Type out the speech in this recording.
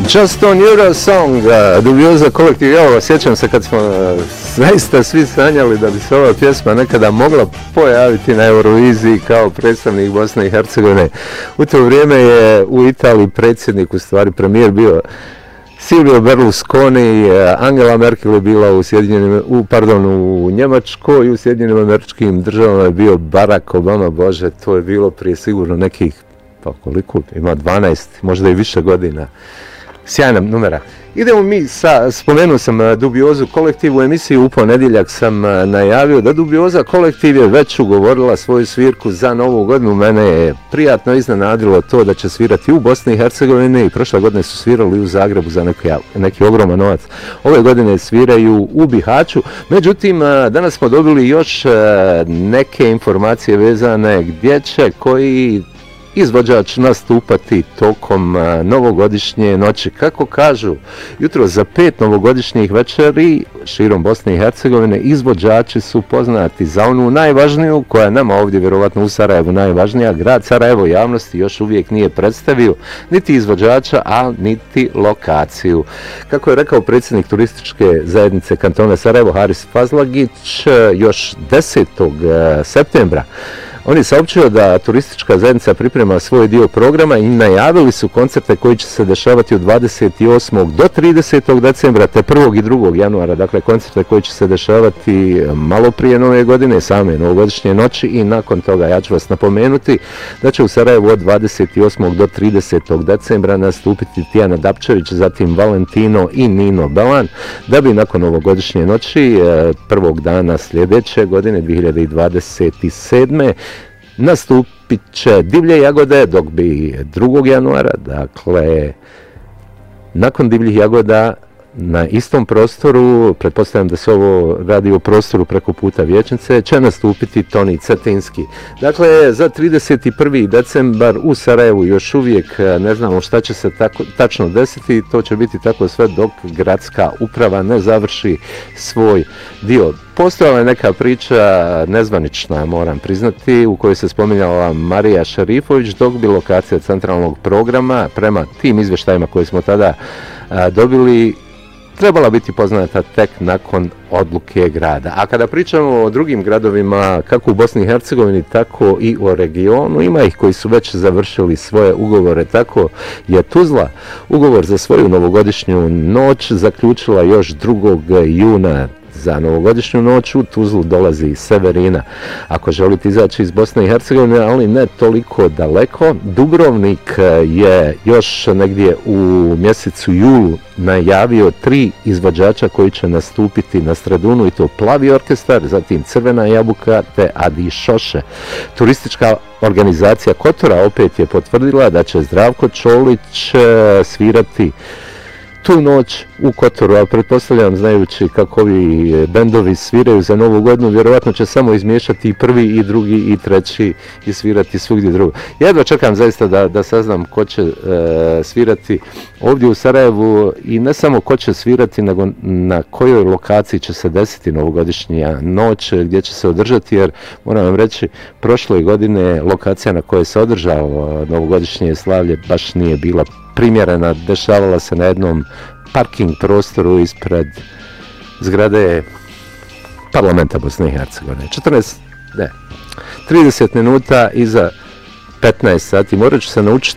Just on Euro Song, Dubioza kolektiv. Evo, sjećam se kad smo zaista svi sanjali da bi se ova pjesma nekada mogla pojaviti na Euroviziji kao predstavnik Bosne i Hercegovine. U to vrijeme je u Italiji predsjednik, u stvari premijer bio Silvio Berlusconi, Angela Merkel je bila u Njemačkoj i u Sjedinjenim Američkim Državama je bio Barack Obama. Bože, to je bilo prije sigurno nekih, pa koliko ima, 12, možda i više godina. Sjajna numera. Idemo mi spomenuo sam Dubiozu kolektiv, u emisiji u ponedjeljak sam najavio da Dubioza kolektiv je već ugovorila svoju svirku za Novu godinu. Mene je prijatno iznenadilo to da će svirati u Bosni i Hercegovini i prošle godine su svirali u Zagrebu za neki ogroman novac. Ove godine sviraju u Bihaću, međutim danas smo dobili još neke informacije vezane gdje će koji izvođač nastupati tokom novogodišnje noći. Kako kažu, jutro za 5 novogodišnjih večeri širom Bosne i Hercegovine izvođači su poznati za onu najvažniju, koja je nama ovdje vjerovatno u Sarajevu najvažnija. Grad Sarajevo javnosti još uvijek nije predstavio niti izvođača, a niti lokaciju. Kako je rekao predsjednik turističke zajednice kantona Sarajevo Haris Fazlagić, još 10. septembra on je saopćio da turistička zajednica priprema svoj dio programa i najavili su koncerte koji će se dešavati od 28. do 30. decembra te 1. i 2. januara. Dakle, koncerte koji će se dešavati malo prije Nove godine, same novogodišnje noći i nakon toga. Ja ću vas napomenuti da će u Sarajevu od 28. do 30. decembra nastupiti Tijana Dapčević, zatim Valentino i Nino Belan, da bi nakon novogodišnje noći prvog dana sljedeće godine 2027. nastupit će Divlje jagode, dok bi 2. januara, dakle, nakon Divljih jagoda na istom prostoru, pretpostavljam da se ovo radi o prostoru preko puta Vijećnice, će nastupiti Toni Cetinski. Dakle, za 31. decembar u Sarajevu još uvijek ne znamo šta će se tačno desiti, to će biti tako sve dok gradska uprava ne završi svoj dio. Postojala je neka priča, nezvanična moram priznati, u kojoj se spominjala Marija Šerifović, dok bi lokacija centralnog programa, prema tim izvještajima koje smo tada dobili, trebala biti poznata tek nakon odluke grada. A kada pričamo o drugim gradovima, kako u Bosni i Hercegovini, tako i o regionu, ima ih koji su već završili svoje ugovore. Tako je Tuzla ugovor za svoju novogodišnju noć zaključila još 2. juna. Za novogodišnju noć u Tuzlu dolazi Severina. Ako želite izaći iz Bosne i Hercegovine, ali ne toliko daleko, Dubrovnik je još negdje u mjesecu julu najavio 3 izvođača koji će nastupiti na Stradunu, i to Plavi orkestar, zatim Crvena jabuka te Adi Šoše. Turistička organizacija Kotora opet je potvrdila da će Zdravko Čolić svirati tu noć u Kotoru, a pretpostavljam, znajući kako ovi bendovi sviraju za Novu godinu, vjerovatno će samo izmiješati i 1. i 2. i 3. i svirati svugdje drugo. Jedva čekam zaista da saznam ko će svirati ovdje u Sarajevu, i ne samo ko će svirati, nego na kojoj lokaciji će se desiti novogodišnja noć, gdje će se održati, jer moram vam reći, prošle godine lokacija na kojoj se održao novogodišnje slavlje baš nije bila primjerena, dešavala se na jednom parking prostoru ispred zgrade parlamenta Bosne i Hercegovine. 30 minuta iza 15 sati. Morat ću se naučiti